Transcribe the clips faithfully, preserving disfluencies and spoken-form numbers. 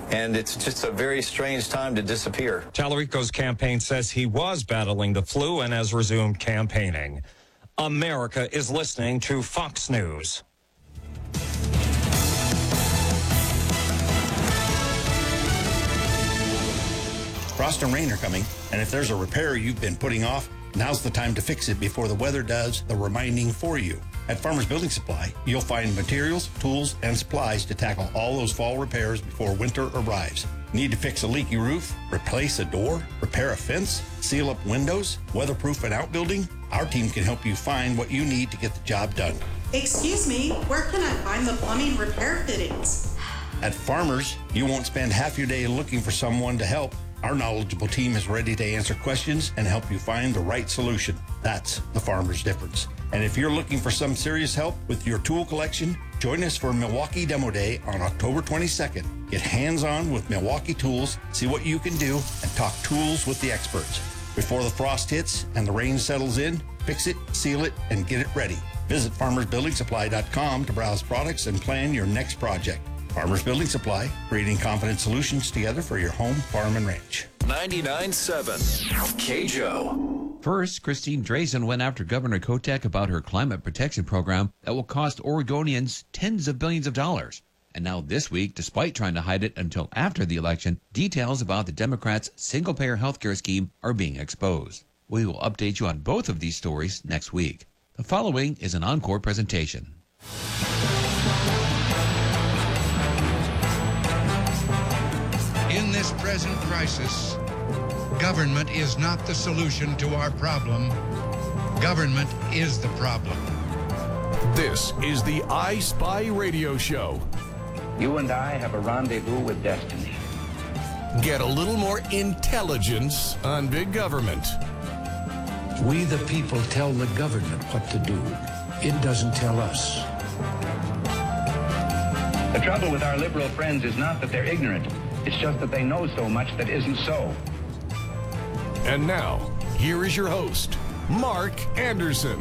and it's just a very strange time to disappear. Tallarico's campaign says he was battling the flu and has resumed campaigning. America is listening to Fox News. Frost and rain are coming, and if there's a repair you've been putting off, now's the time to fix it before the weather does the reminding for you. At Farmers Building Supply, you'll find materials, tools, and supplies to tackle all those fall repairs before winter arrives. Need to fix a leaky roof, replace a door, repair a fence, seal up windows, weatherproof an outbuilding? Our team can help you find what you need to get the job done. Excuse me, where can I find the plumbing repair fittings? At Farmers, you won't spend half your day looking for someone to help. Our knowledgeable team is ready to answer questions and help you find the right solution. That's the Farmer's difference. And if you're looking for some serious help with your tool collection, join us for Milwaukee Demo Day on October twenty-second. Get hands-on with Milwaukee tools, see what you can do, and talk tools with the experts. Before the frost hits and the rain settles in, fix it, seal it, and get it ready. Visit farmers building supply dot com to browse products and plan your next project. Farmers Building Supply, creating confident solutions together for your home, farm, and ranch. ninety-nine point seven K J O. First, Christine Drazan went after Governor Kotek about her climate protection program that will cost Oregonians tens of billions of dollars. And now this week, despite trying to hide it until after the election, details about the Democrats' single-payer health care scheme are being exposed. We will update you on both of these stories next week. The following is an encore presentation. In this present crisis, government is not the solution to our problem. Government is the problem. This is the I Spy Radio Show. You and I have a rendezvous with destiny. Get a little more intelligence on big government. We, the people, tell the government what to do. It doesn't tell us. The trouble with our liberal friends is not that they're ignorant. It's just that they know so much that isn't so. And now, here is your host, Mark Anderson.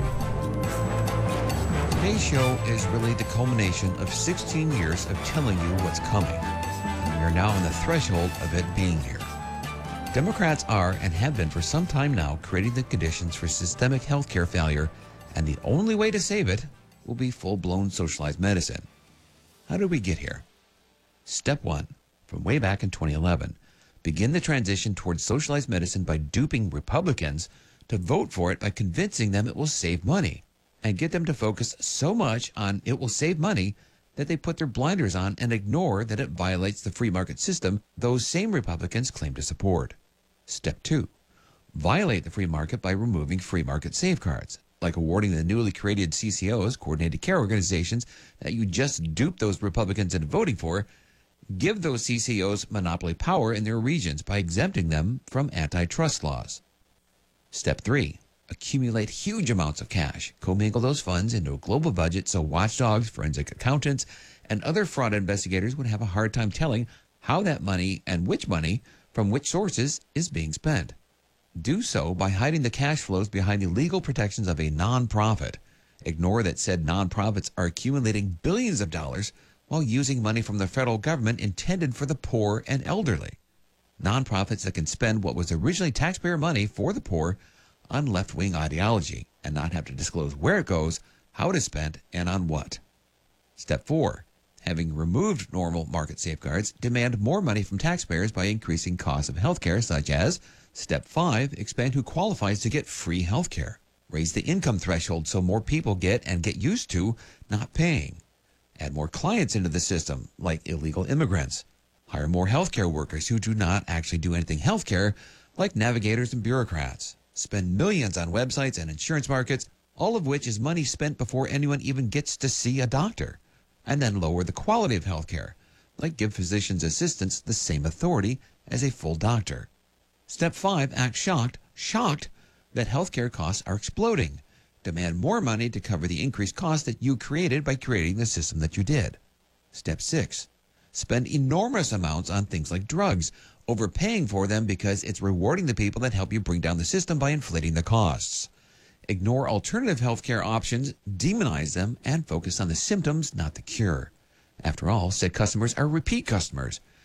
Today's show is really the culmination of sixteen years of telling you what's coming. And we are now on the threshold of it being here. Democrats are, and have been for some time now, creating the conditions for systemic healthcare failure, and the only way to save it will be full-blown socialized medicine. How did we get here? Step one, from way back in twenty eleven, begin the transition towards socialized medicine by duping Republicans to vote for it by convincing them it will save money, and get them to focus so much on it will save money that they put their blinders on and ignore that it violates the free market system those same Republicans claim to support. Step two, violate the free market by removing free market safeguards, like awarding the newly created C C Os, coordinated care organizations, that you just duped those Republicans into voting for. Give those C C Os monopoly power in their regions by exempting them from antitrust laws. Step three, accumulate huge amounts of cash, commingle those funds into a global budget so watchdogs, forensic accountants, and other fraud investigators would have a hard time telling how that money and which money from which sources is being spent. Do so by hiding the cash flows behind the legal protections of a nonprofit. Ignore that said nonprofits are accumulating billions of dollars while using money from the federal government intended for the poor and elderly. Nonprofits that can spend what was originally taxpayer money for the poor on left-wing ideology and not have to disclose where it goes, how it is spent, and on what. Step four, having removed normal market safeguards, demand more money from taxpayers by increasing costs of health care, such as Step five, expand who qualifies to get free health care. Raise the income threshold so more people get and get used to not paying. Add more clients into the system, like illegal immigrants. Hire more healthcare workers who do not actually do anything healthcare, like navigators and bureaucrats. Spend millions on websites and insurance markets, all of which is money spent before anyone even gets to see a doctor. And then lower the quality of healthcare, like give physicians' assistants the same authority as a full doctor. Step five, act shocked, shocked that healthcare costs are exploding. Demand more money to cover the increased costs that you created by creating the system that you did. Step six, spend enormous amounts on things like drugs, overpaying for them because it's rewarding the people that help you bring down the system by inflating the costs. Ignore alternative healthcare options, demonize them, and focus on the symptoms, not the cure. After all, said customers are repeat customers,